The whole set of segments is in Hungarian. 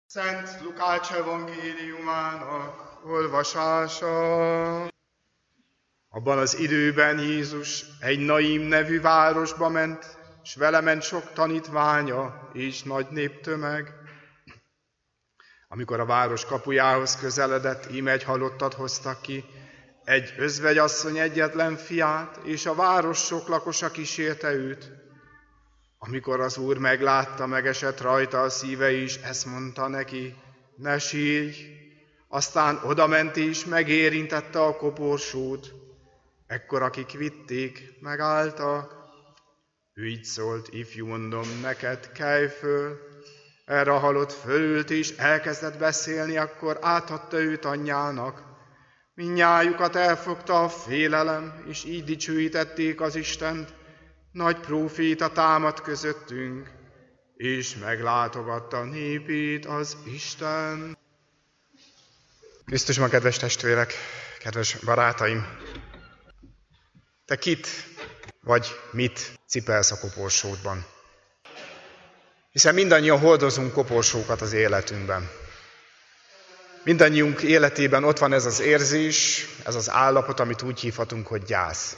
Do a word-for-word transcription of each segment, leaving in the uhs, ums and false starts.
Szent Lukács evangéliumának olvasása. Abban az időben Jézus egy Naim nevű városba ment, s vele ment sok tanítványa és nagy néptömeg. Amikor a város kapujához közeledett, íme egy halottat hoztak ki, egy özvegyasszony egyetlen fiát, és a város sok lakosa kísérte őt. Amikor az Úr meglátta, megesett rajta a szíve is, ezt mondta neki, ne sírj, aztán odament és megérintette a koporsót. Ekkor akik vitték, megálltak. Ő így szólt, ifjú, mondom neked, kelj föl. Erre a halott fölült és elkezdett beszélni, akkor átadta őt anyjának. Mindnyájukat elfogta a félelem, és így dicsőítették az Istent. Nagy próféta támad közöttünk, és meglátogatta népét az Isten. Krisztusban, kedves testvérek, kedves barátaim! Te kit vagy mit cipelsz a koporsódban? Hiszen mindannyian hordozunk koporsókat az életünkben. Mindannyiunk életében ott van ez az érzés, ez az állapot, amit úgy hívhatunk, hogy gyász.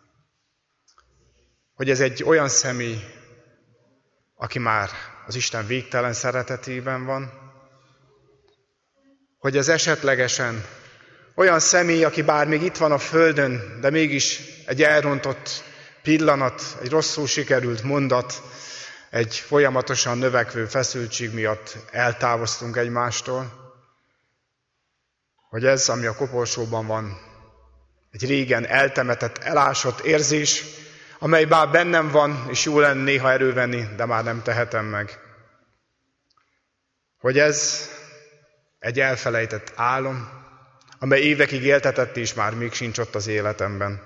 Hogy ez egy olyan személy, aki már az Isten végtelen szeretetében van, hogy ez esetlegesen olyan személy, aki bár még itt van a földön, de mégis egy elrontott pillanat, egy rosszul sikerült mondat, egy folyamatosan növekvő feszültség miatt eltávoztunk egymástól, hogy ez, ami a koporsóban van, egy régen eltemetett, elásott érzés, amely bár bennem van, és jó lenne néha erővenni, de már nem tehetem meg. Hogy ez egy elfelejtett álom, amely évekig éltetett, és már még sincs ott az életemben.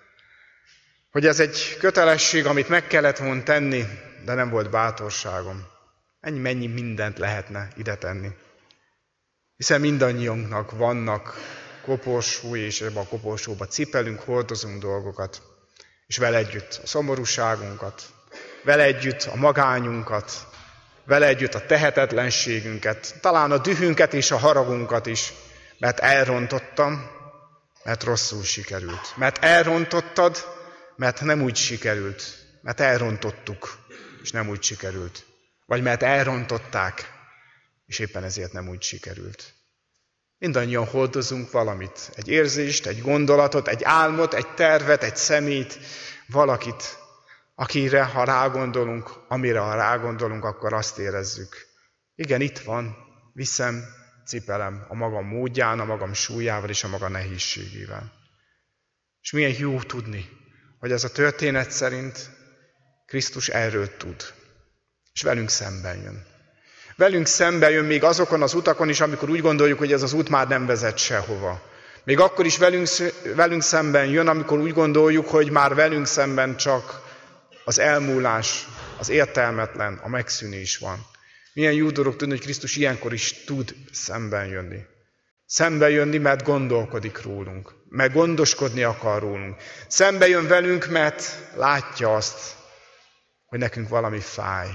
Hogy ez egy kötelesség, amit meg kellett volna tenni, de nem volt bátorságom. Ennyi, mennyi mindent lehetne ide tenni. Hiszen mindannyiunknak vannak koporsói, és ebben a koporsóba cipelünk, hordozunk dolgokat. És vele együtt a szomorúságunkat, vele együtt a magányunkat, vele együtt a tehetetlenségünket, talán a dühünket és a haragunkat is, mert elrontottam, mert rosszul sikerült. Mert elrontottad, mert nem úgy sikerült. Mert elrontottuk, és nem úgy sikerült. Vagy mert elrontották, és éppen ezért nem úgy sikerült. Mindannyian hordozunk valamit, egy érzést, egy gondolatot, egy álmot, egy tervet, egy szemét, valakit, akire, ha rágondolunk, amire, ha rágondolunk, akkor azt érezzük. Igen, itt van, viszem, cipelem a magam módján, a magam súlyával és a maga nehézségével. És milyen jó tudni, hogy ez a történet szerint Krisztus erről tud, és velünk szemben jön. Velünk szembe jön még azokon az utakon is, amikor úgy gondoljuk, hogy ez az út már nem vezet sehova. Még akkor is velünk, velünk szemben jön, amikor úgy gondoljuk, hogy már velünk szemben csak az elmúlás, az értelmetlen, a megszűnés van. Milyen jó dolog tudni, hogy Krisztus ilyenkor is tud szemben jönni. Szembe jönni, mert gondolkodik rólunk, mert gondoskodni akar rólunk. Szembe jön velünk, mert látja azt, hogy nekünk valami fáj.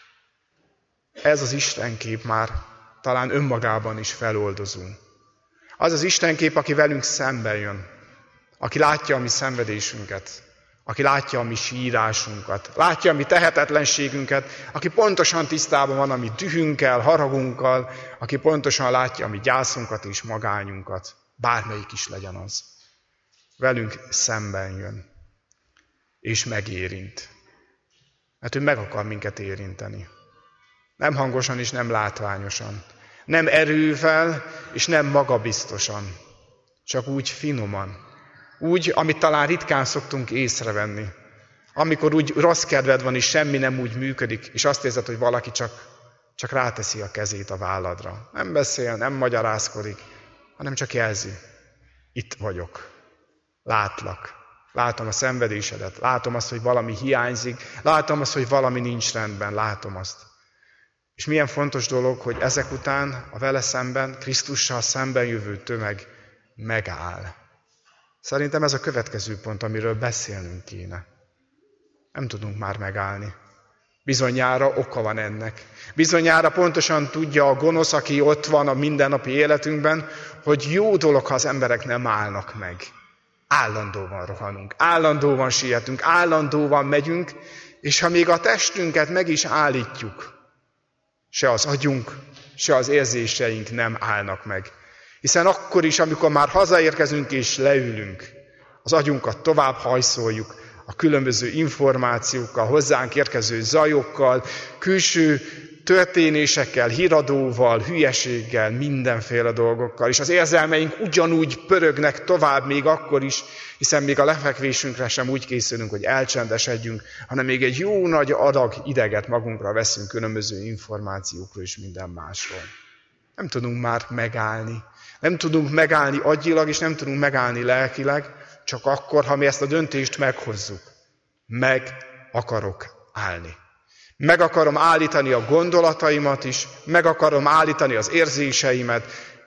Ez az Istenkép már talán önmagában is feloldozó. Az az Istenkép, aki velünk szembe jön, aki látja a mi szenvedésünket, aki látja a mi sírásunkat, látja a mi tehetetlenségünket, aki pontosan tisztában van a mi dühünkkel, haragunkkal, aki pontosan látja a mi gyászunkat és magányunkat, bármelyik is legyen az. Velünk szemben jön, és megérint. Mert ő meg akar minket érinteni. Nem hangosan és nem látványosan. Nem erővel és nem magabiztosan. Csak úgy finoman. Úgy, amit talán ritkán szoktunk észrevenni. Amikor úgy rossz kedved van és semmi nem úgy működik, és azt érzed, hogy valaki csak, csak ráteszi a kezét a válladra. Nem beszél, nem magyarázkodik, hanem csak jelzi. Itt vagyok. Látlak. Látom a szenvedésedet. Látom azt, hogy valami hiányzik. Látom azt, hogy valami nincs rendben. Látom azt. És milyen fontos dolog, hogy ezek után a vele szemben, Krisztussal szemben jövő tömeg megáll. Szerintem ez a következő pont, amiről beszélnünk kéne. Nem tudunk már megállni. Bizonyára oka van ennek. Bizonyára pontosan tudja a gonosz, aki ott van a mindennapi életünkben, hogy jó dolog, ha az emberek nem állnak meg. Állandóan rohanunk, állandóan sietünk, állandóan megyünk, és ha még a testünket meg is állítjuk, se az agyunk, se az érzéseink nem állnak meg. Hiszen akkor is, amikor már hazaérkezünk és leülünk, az agyunkat tovább hajszoljuk, a különböző információkkal, hozzánk érkező zajokkal, külső történésekkel, híradóval, hülyeséggel, mindenféle dolgokkal. És az érzelmeink ugyanúgy pörögnek tovább még akkor is, hiszen még a lefekvésünkre sem úgy készülünk, hogy elcsendesedjünk, hanem még egy jó nagy adag ideget magunkra veszünk különböző információkról és minden másról. Nem tudunk már megállni. Nem tudunk megállni agyilag, és nem tudunk megállni lelkileg, csak akkor, ha mi ezt a döntést meghozzuk. Meg akarok állni. Meg akarom állítani a gondolataimat is, meg akarom állítani az érzéseimet,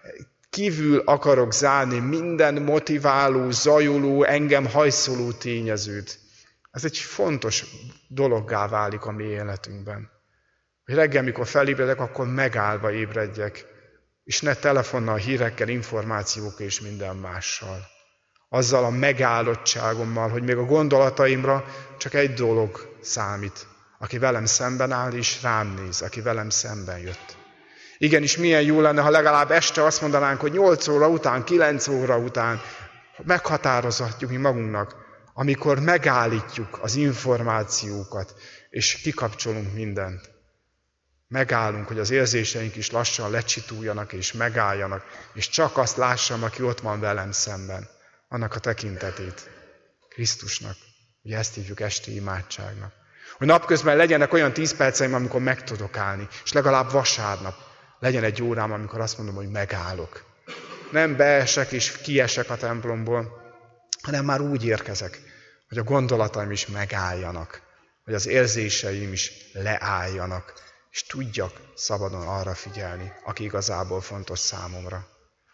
kívül akarok zárni minden motiváló, zajoló, engem hajszoló tényezőt. Ez egy fontos dologgá válik a mi életünkben. Hogy reggel, mikor felébredek, akkor megállva ébredjek, és ne telefonnal, hírekkel, információkkal és minden mással. Azzal a megállottságommal, hogy még a gondolataimra csak egy dolog számít. Aki velem szemben áll és rám néz, aki velem szemben jött. Igenis, milyen jó lenne, ha legalább este azt mondanánk, hogy nyolc óra után, kilenc óra után meghatározhatjuk mi magunknak, amikor megállítjuk az információkat, és kikapcsolunk mindent. Megállunk, hogy az érzéseink is lassan lecsituljanak és megálljanak, és csak azt lássam, aki ott van velem szemben, annak a tekintetét, Krisztusnak. Ugye ezt hívjuk esti imádságnak. Hogy napközben legyenek olyan tíz perceim, amikor meg tudok állni, és legalább vasárnap legyen egy órám, amikor azt mondom, hogy megállok. Nem beesek és kiesek a templomból, hanem már úgy érkezek, hogy a gondolataim is megálljanak, hogy az érzéseim is leálljanak, és tudjak szabadon arra figyelni, aki igazából fontos számomra.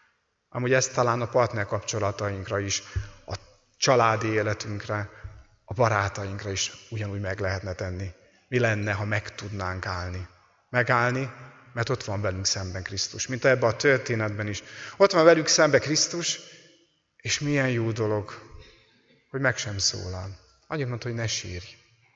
Amúgy ez talán a partner kapcsolatainkra is, a családi életünkre, a barátainkra is ugyanúgy meg lehetne tenni. Mi lenne, ha meg tudnánk állni? Megállni, mert ott van velünk szemben Krisztus. Mint ebben a történetben is. Ott van velük szemben Krisztus, és milyen jó dolog, hogy meg sem szólal. Annyit mondta, hogy ne sírj.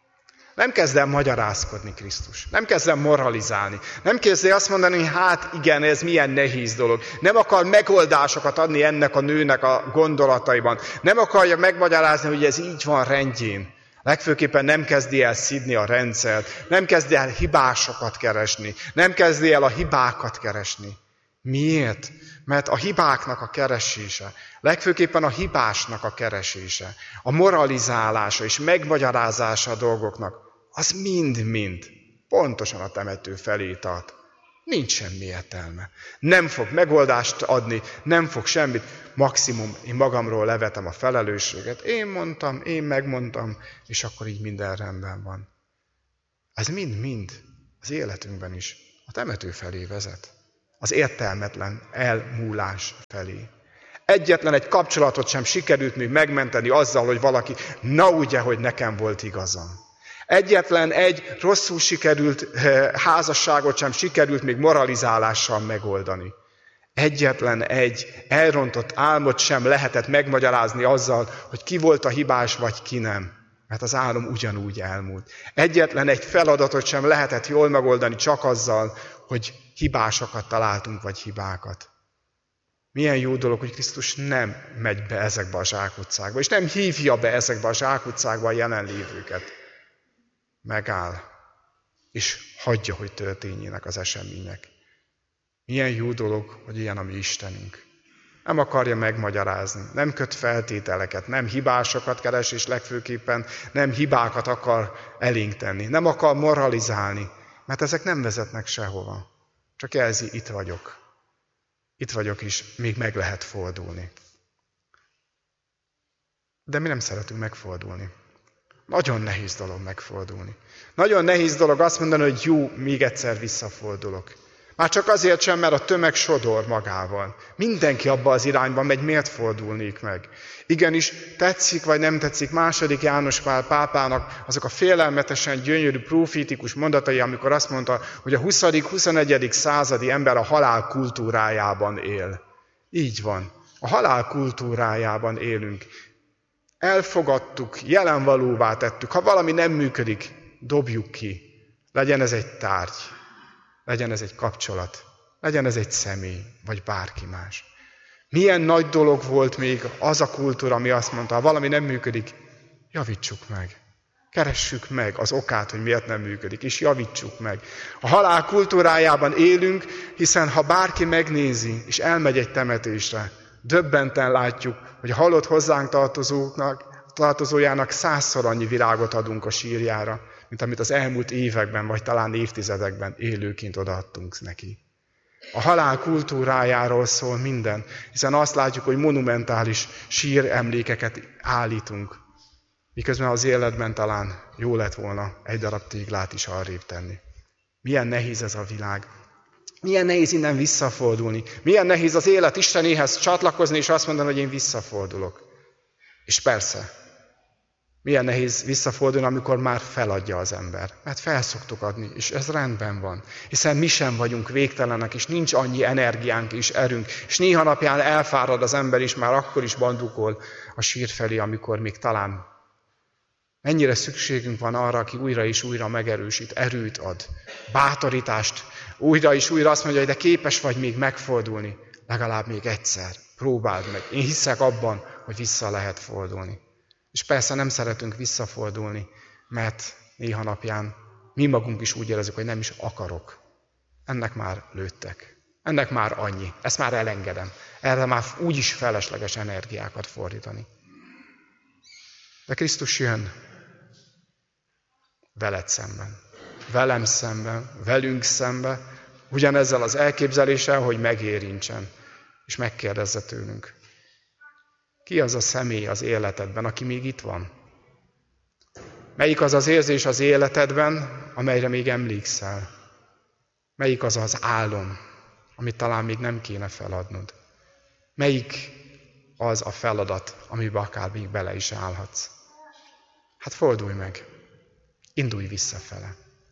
Nem kezd el magyarázkodni Krisztus. Nem kezd el moralizálni. Nem kezd el azt mondani, hogy hát igen, ez milyen nehéz dolog. Nem akar megoldásokat adni ennek a nőnek a gondolataiban. Nem akarja megmagyarázni, hogy ez így van rendjén. Legfőképpen nem kezdi el szidni a rendszert. Nem kezdi el hibásokat keresni. Nem kezdi el a hibákat keresni. Miért? Mert a hibáknak a keresése, legfőképpen a hibásnak a keresése, a moralizálása és megmagyarázása a dolgoknak, az mind-mind pontosan a temető felé tart. Nincs semmi értelme. Nem fog megoldást adni, nem fog semmit. Maximum én magamról levetem a felelősséget. Én mondtam, én megmondtam, és akkor így minden rendben van. Ez mind-mind az életünkben is a temető felé vezet. Az értelmetlen elmúlás felé. Egyetlen egy kapcsolatot sem sikerült még megmenteni azzal, hogy valaki, na ugye, hogy nekem volt igazam. Egyetlen egy rosszul sikerült házasságot sem sikerült még moralizálással megoldani. Egyetlen egy elrontott álmot sem lehetett megmagyarázni azzal, hogy ki volt a hibás, vagy ki nem. Mert az álom ugyanúgy elmúlt. Egyetlen egy feladatot sem lehetett jól megoldani csak azzal, hogy hibásokat találtunk, vagy hibákat. Milyen jó dolog, hogy Krisztus nem megy be ezekbe a zsákutcákba, és nem hívja be ezekbe a zsákutcákba a jelenlévőket. Megáll, és hagyja, hogy történjenek az események. Milyen jó dolog, hogy ilyen a mi Istenünk. Nem akarja megmagyarázni, nem köt feltételeket, nem hibásokat keres, és legfőképpen nem hibákat akar elénk tenni. Nem akar moralizálni, mert ezek nem vezetnek sehova. Csak jelzi, itt vagyok. Itt vagyok is, még meg lehet fordulni. De mi nem szeretünk megfordulni. Nagyon nehéz dolog megfordulni. Nagyon nehéz dolog azt mondani, hogy jó, még egyszer visszafordulok. Már csak azért sem, mert a tömeg sodor magával. Mindenki abba az irányba megy, miért fordulnék meg? Igenis, tetszik vagy nem tetszik második János Pál pápának azok a félelmetesen gyönyörű, profétikus mondatai, amikor azt mondta, hogy a huszadik-huszonegyedik századi ember a halál kultúrájában él. Így van. A halál kultúrájában élünk. Elfogadtuk, jelenvalóvá tettük. Ha valami nem működik, dobjuk ki. Legyen ez egy tárgy, legyen ez egy kapcsolat, legyen ez egy személy, vagy bárki más. Milyen nagy dolog volt még az a kultúra, ami azt mondta, ha valami nem működik, javítsuk meg. Keressük meg az okát, hogy miért nem működik, és javítsuk meg. A halál kultúrájában élünk, hiszen ha bárki megnézi, és elmegy egy temetésre, döbbenten látjuk, hogy a halott hozzánk tartozóknak, tartozójának százszor annyi virágot adunk a sírjára, mint amit az elmúlt években, vagy talán évtizedekben élőként odaadtunk neki. A halál kultúrájáról szól minden, hiszen azt látjuk, hogy monumentális síremlékeket állítunk, miközben az életben talán jó lett volna egy darab téglát is arrébb tenni. Milyen nehéz ez a világ. Milyen nehéz innen visszafordulni. Milyen nehéz az élet Istenéhez csatlakozni, és azt mondani, hogy én visszafordulok. És persze, milyen nehéz visszafordulni, amikor már feladja az ember. Mert felszoktuk adni, és ez rendben van. Hiszen mi sem vagyunk végtelenek, és nincs annyi energiánk és erőnk. És néha napján elfárad az ember is, már akkor is bandukol a sír felé, amikor még talán mennyire szükségünk van arra, aki újra és újra megerősít, erőt ad, bátorítást. Újra és újra azt mondja, hogy de képes vagy még megfordulni. Legalább még egyszer. Próbáld meg. Én hiszek abban, hogy vissza lehet fordulni. És persze nem szeretünk visszafordulni, mert néha napján mi magunk is úgy érezzük, hogy nem is akarok. Ennek már lőttek. Ennek már annyi. Ezt már elengedem. Erre már úgyis felesleges energiákat fordítani. De Krisztus jön veled szemben. Velem szemben, velünk szemben, ugyanezzel az elképzeléssel, hogy megérintsen, és megkérdezze tőlünk. Ki az a személy az életedben, aki még itt van? Melyik az az érzés az életedben, amelyre még emlékszel? Melyik az az álom, amit talán még nem kéne feladnod? Melyik az a feladat, amiben akár még bele is állhatsz? Hát fordulj meg, indulj visszafele.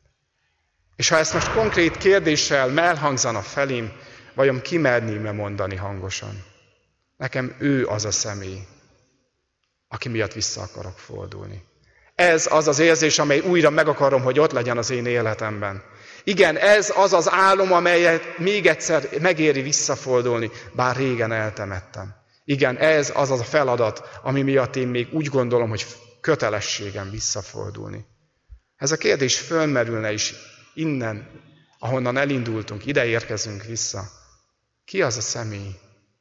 És ha ezt most konkrét kérdéssel elhangzana felém, vajon kimerném-e mondani hangosan? Nekem ő az a személy, aki miatt vissza akarok fordulni. Ez az az érzés, amely újra meg akarom, hogy ott legyen az én életemben. Igen, ez az az álom, amelyet még egyszer megéri visszafordulni, bár régen eltemettem. Igen, ez az az a feladat, ami miatt én még úgy gondolom, hogy kötelességem visszafordulni. Ez a kérdés fölmerülne is innen, ahonnan elindultunk, ide érkezünk vissza. Ki az a személy?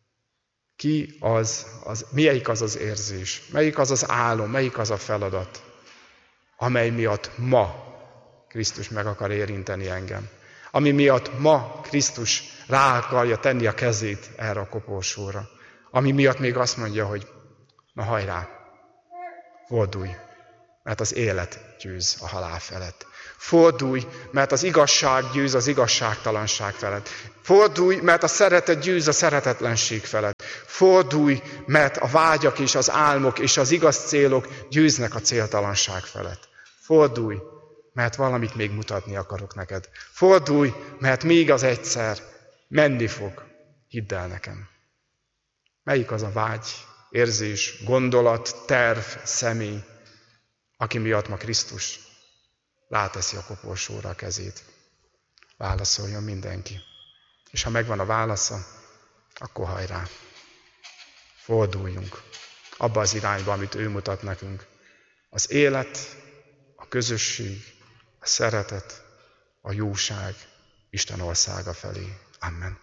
Ki az, az, melyik az az érzés? Melyik az az álom? Melyik az a feladat, amely miatt ma Krisztus meg akar érinteni engem? Ami miatt ma Krisztus rá akarja tenni a kezét erre a koporsóra? Ami miatt még azt mondja, hogy na hajrá, fordulj, mert az élet győz a halál felett. Fordulj, mert az igazság győz az igazságtalanság felett. Fordulj, mert a szeretet győz a szeretetlenség felett. Fordulj, mert a vágyak és az álmok és az igaz célok győznek a céltalanság felett. Fordulj, mert valamit még mutatni akarok neked. Fordulj, mert még az egyszer menni fog. Hidd el nekem. Melyik az a vágy, érzés, gondolat, terv, személy, aki miatt ma Krisztus ráteszi a koporsóra a kezét? Válaszoljon mindenki. És ha megvan a válasza, akkor hajrá. Forduljunk abba az irányba, amit ő mutat nekünk. Az élet, a közösség, a szeretet, a jóság Isten országa felé. Amen.